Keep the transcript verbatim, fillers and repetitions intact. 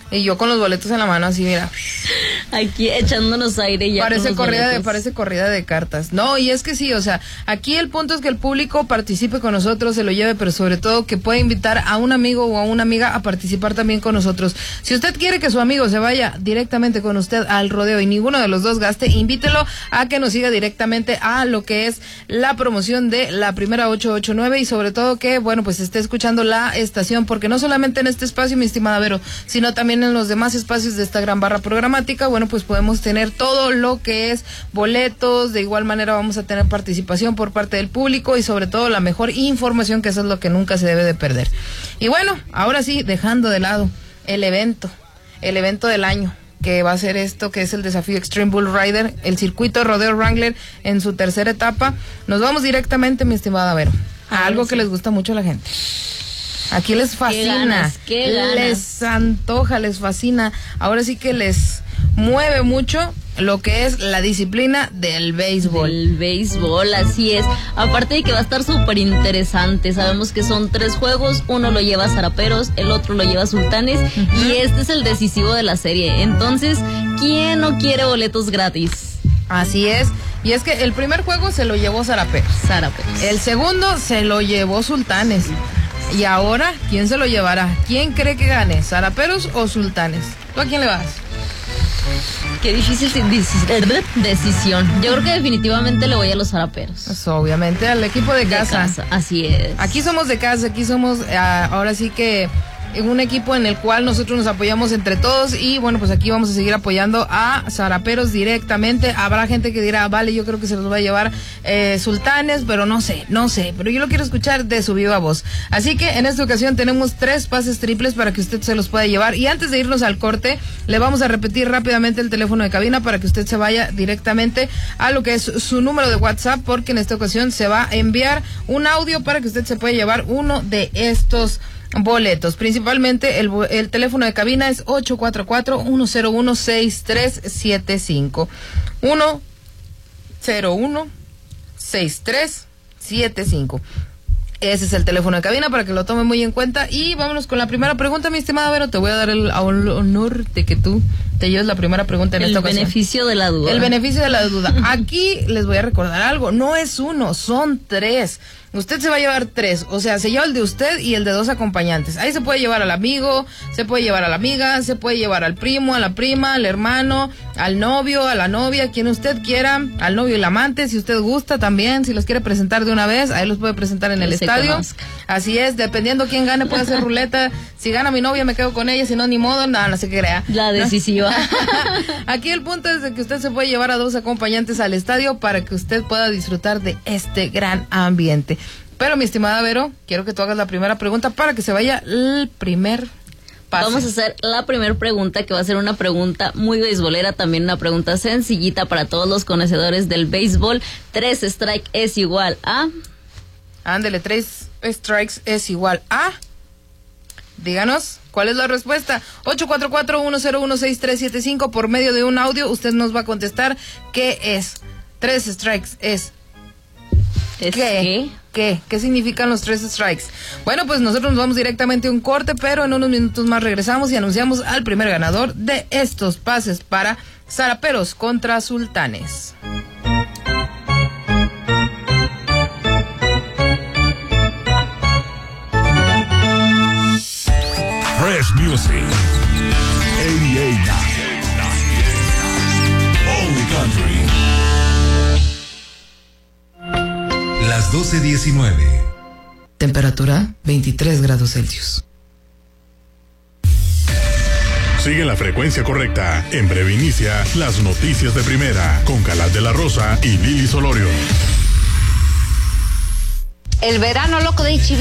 Y yo con los boletos en la mano así, mira. Aquí echándonos aire ya. Parece corrida de, parece corrida de cartas. No, y es que sí, o sea, aquí el punto es que el público participe con nosotros, se lo lleve, pero sobre todo que pueda invitar a un amigo o a una amiga a participar también con nosotros. Si usted quiere que su amigo se vaya directamente con usted al rodeo y ninguno de los dos gaste, invítelo a que nos siga directamente a lo que es la promoción de la primera ocho ocho nueve y sobre todo que, bueno, pues esté escuchando la estación, porque no solamente en este espacio, mi estimada Vero, sino también en los demás espacios de esta gran barra programática, bueno, pues podemos tener todo lo que es boletos, de igual manera vamos a tener participación por parte del público y sobre todo la mejor información, que eso es lo que nunca se debe de perder. Y bueno, ahora sí, dejando de lado el evento, el evento del año, que va a ser esto, que es el desafío Extreme Bull Rider, el circuito Rodeo Wrangler en su tercera etapa, nos vamos directamente, mi estimada Vero, a algo que les gusta mucho a la gente. Aquí les fascina, qué ganas, qué ganas. Les antoja, les fascina, ahora sí que les mueve mucho lo que es la disciplina del béisbol. El béisbol, así es. Aparte de que va a estar súper interesante, sabemos que son tres juegos, uno lo lleva Zaraperos, el otro lo lleva Sultanes, uh-huh. y este es el decisivo de la serie. Entonces, ¿quién no quiere boletos gratis? Así es, y es que el primer juego se lo llevó Zaraperos. Zaraperos. El segundo se lo llevó Sultanes. Y ahora, ¿quién se lo llevará? ¿Quién cree que gane? ¿Zaraperos o Sultanes? ¿Tú a quién le vas? Qué difícil decisión. Yo creo que definitivamente le voy a los Zaraperos. Pues obviamente al equipo de casa. De casa, así es. Aquí somos de casa, aquí somos, uh, ahora sí que un equipo en el cual nosotros nos apoyamos entre todos y bueno, pues aquí vamos a seguir apoyando a Zaraperos directamente. Habrá gente que dirá, vale, yo creo que se los va a llevar eh, Sultanes, pero no sé, no sé, pero yo lo quiero escuchar de su viva voz. Así que en esta ocasión tenemos tres pases triples para que usted se los pueda llevar y antes de irnos al corte, le vamos a repetir rápidamente el teléfono de cabina para que usted se vaya directamente a lo que es su número de WhatsApp, porque en esta ocasión se va a enviar un audio para que usted se pueda llevar uno de estos boletos. Principalmente el, el teléfono de cabina es ocho cuatro cuatro, uno cero uno, seis tres siete cinco uno cero uno, seis tres siete cinco. Ese es el teléfono de cabina para que lo tome muy en cuenta. Y vámonos con la primera pregunta, mi estimada Vero. Te voy a dar el honor de que tú te lleves la primera pregunta en el esta ocasión. El beneficio de la duda. El beneficio de la duda. Aquí les voy a recordar algo. No es uno, son tres. Usted se va a llevar tres, o sea, se lleva el de usted y el de dos acompañantes. Ahí se puede llevar al amigo, se puede llevar a la amiga, se puede llevar al primo, a la prima, al hermano, al novio, a la novia, quien usted quiera, al novio y el amante, si usted gusta también, si los quiere presentar de una vez, ahí los puede presentar en el estadio. Conozca. Así es, dependiendo quién gane puede hacer ruleta. Si gana mi novia me quedo con ella, si no, ni modo, nada, no se crea. La decisiva. Aquí el punto es de que usted se puede llevar a dos acompañantes al estadio para que usted pueda disfrutar de este gran ambiente. Pero mi estimada Vero, quiero que tú hagas la primera pregunta para que se vaya el primer pase. Vamos a hacer la primera pregunta, que va a ser una pregunta muy beisbolera, también una pregunta sencillita para todos los conocedores del béisbol. Tres strikes es igual a... Ándele, tres strikes es igual a... Díganos, ¿cuál es la respuesta? ocho cuatro cuatro, uno cero uno, seis tres siete cinco por medio de un audio, usted nos va a contestar qué es. Tres strikes es... ¿Es ¿Qué? qué? ¿Qué? ¿Qué significan los tres strikes? Bueno, pues nosotros nos vamos directamente a un corte, pero en unos minutos más regresamos y anunciamos al primer ganador de estos pases para Zaraperos contra Sultanes. Fresh Music ochenta y ocho Only Country. Las doce diecinueve. Temperatura veintitrés grados Celsius. Sigue la frecuencia correcta. En breve inicia las noticias de primera con Calat de la Rosa y Lili Solorio. El verano loco de H B